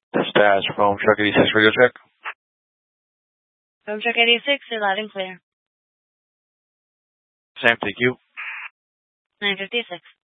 Dispatch, Foam Truck 86, radio check. Foam Truck 86, you're loud and clear. Sam, thank you. 956.